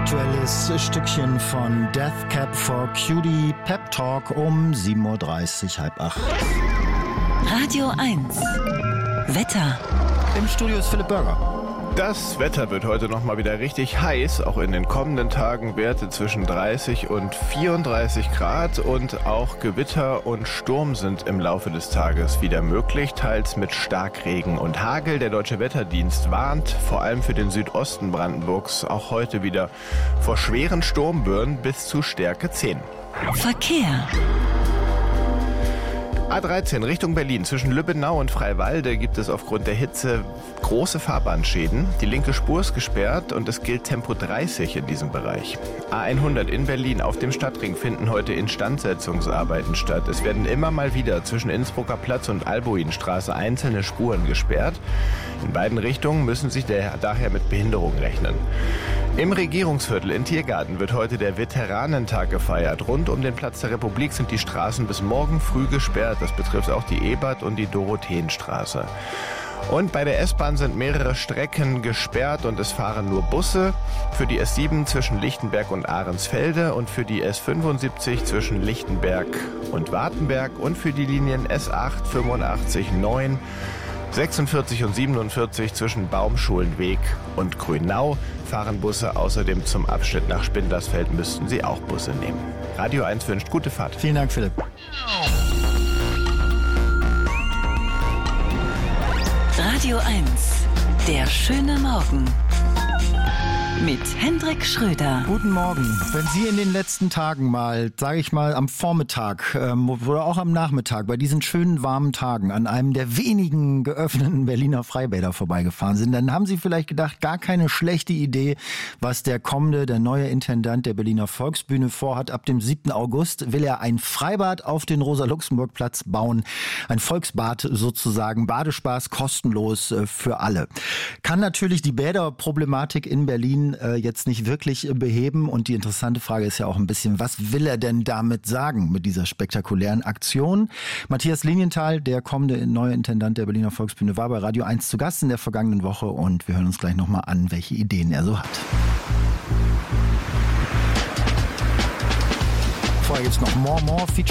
Aktuelles Stückchen von Death Cab for Cutie, Pep Talk um 7.30 Uhr, halb 8. Radio 1 Wetter. Im Studio ist Philipp Burger. Das Wetter wird heute nochmal wieder richtig heiß. Auch in den kommenden Tagen Werte zwischen 30 und 34 Grad. Und auch Gewitter und Sturm sind im Laufe des Tages wieder möglich, teils mit Starkregen und Hagel. Der Deutsche Wetterdienst warnt vor allem für den Südosten Brandenburgs auch heute wieder vor schweren Sturmböen bis zu Stärke 10. Verkehr. A13 Richtung Berlin. Zwischen Lübbenau und Freiwalde gibt es aufgrund der Hitze große Fahrbahnschäden. Die linke Spur ist gesperrt und es gilt Tempo 30 in diesem Bereich. A100 in Berlin auf dem Stadtring finden heute Instandsetzungsarbeiten statt. Es werden immer mal wieder zwischen Innsbrucker Platz und Albuinstraße einzelne Spuren gesperrt. In beiden Richtungen müssen Sie daher mit Behinderung rechnen. Im Regierungsviertel in Tiergarten wird heute der Veteranentag gefeiert. Rund um den Platz der Republik sind die Straßen bis morgen früh gesperrt. Das betrifft auch die Ebert- und die Dorotheenstraße. Und bei der S-Bahn sind mehrere Strecken gesperrt und es fahren nur Busse. Für die S7 zwischen Lichtenberg und Ahrensfelde und für die S75 zwischen Lichtenberg und Wartenberg und für die Linien S8, 85, 9, 46 und 47 zwischen Baumschulenweg und Grünau fahren Busse. Außerdem zum Abschnitt nach Spindlersfeld müssten Sie auch Busse nehmen. Radio 1 wünscht gute Fahrt. Vielen Dank, Philipp. Radio 1, der schöne Morgen. Mit Hendrik Schröder. Guten Morgen. Wenn Sie in den letzten Tagen mal, sage ich mal, am Vormittag oder auch am Nachmittag bei diesen schönen warmen Tagen an einem der wenigen geöffneten Berliner Freibäder vorbeigefahren sind, dann haben Sie vielleicht gedacht, gar keine schlechte Idee, was der neue Intendant der Berliner Volksbühne vorhat. Ab dem 7. August will er ein Freibad auf den Rosa-Luxemburg-Platz bauen. Ein Volksbad sozusagen, Badespaß kostenlos für alle. Kann natürlich die Bäderproblematik in Berlin jetzt nicht wirklich beheben. Und die interessante Frage ist ja auch ein bisschen, was will er denn damit sagen mit dieser spektakulären Aktion? Matthias Linienthal, der kommende neue Intendant der Berliner Volksbühne, war bei Radio 1 zu Gast in der vergangenen Woche und wir hören uns gleich nochmal an, welche Ideen er so hat. Vorher gibt's noch More Feature.